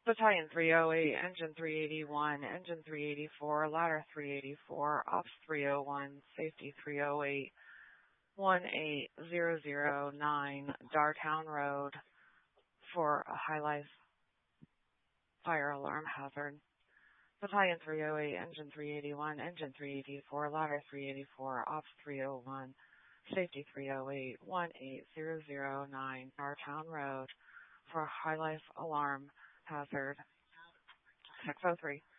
Battalion 308, Engine 381, Engine 384, Ladder 384, Ops 301, Safety 308, 18009, Dartown Road for a high life fire alarm hazard. Battalion 308, Engine 381, Engine 384, Ladder 384, Ops 301, Safety 308, 18009, Dartown Road for a high life alarm hazard. 603.